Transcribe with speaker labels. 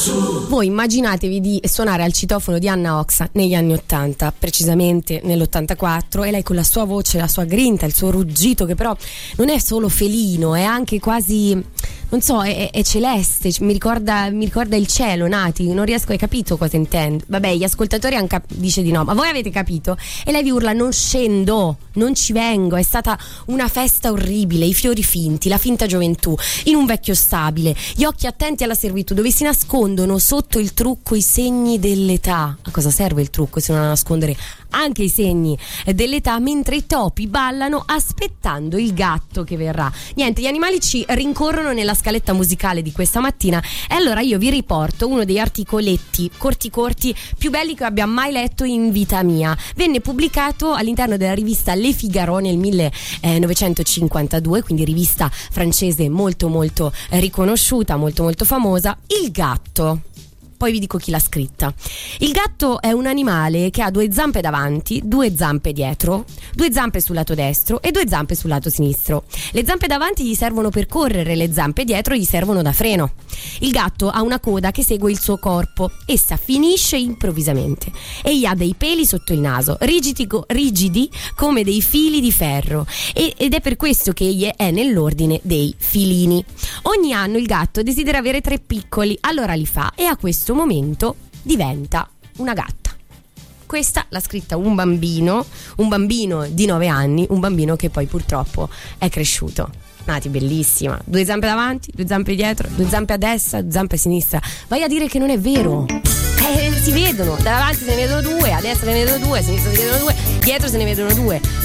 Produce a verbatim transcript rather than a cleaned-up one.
Speaker 1: Voi immaginatevi di suonare al citofono di Anna Oxa negli anni ottanta, precisamente nell'ottantaquattro, e lei con la sua voce, la sua grinta, il suo ruggito, che però non è solo felino, è anche quasi, non so, è, è celeste, mi ricorda, mi ricorda il cielo, Nati, non riesco, hai capito cosa intendo? Vabbè, gli ascoltatori hanno cap- dice di no, ma voi avete capito? E lei vi urla: non scendo, non ci vengo, è stata una festa orribile, i fiori finti, la finta gioventù, in un vecchio stabile, gli occhi attenti alla servitù, dove si nascondono sotto il trucco i segni dell'età. A cosa serve il trucco se non a nascondere anche i segni dell'età, mentre i topi ballano aspettando il gatto che verrà? Niente, gli animali ci rincorrono nella scaletta musicale di questa mattina, e allora io vi riporto uno degli articoletti corti corti più belli che abbia mai letto in vita mia. Venne pubblicato all'interno della rivista Le Figaro nel millenovecentocinquantadue, quindi rivista francese molto molto riconosciuta, molto molto famosa. Il gatto. Poi vi dico chi l'ha scritta. Il gatto è un animale che ha due zampe davanti, due zampe dietro, due zampe sul lato destro e due zampe sul lato sinistro. Le zampe davanti gli servono per correre, le zampe dietro gli servono da freno. Il gatto ha una coda che segue il suo corpo. Essa finisce improvvisamente. Egli ha dei peli sotto il naso, rigidi, rigidi come dei fili di ferro, e, ed è per questo che egli è nell'ordine dei filini. Ogni anno il gatto desidera avere tre piccoli, allora li fa, e a questo momento diventa una gatta. Questa l'ha scritta un bambino, un bambino di nove anni, un bambino che poi purtroppo è cresciuto. Nati, bellissima. Due zampe davanti, due zampe dietro, due zampe a destra, due zampe a sinistra. Vai a dire che non è vero. Eh, si vedono, davanti se ne vedono due, a destra se ne vedono due, a sinistra se ne vedono due, dietro se ne vedono due.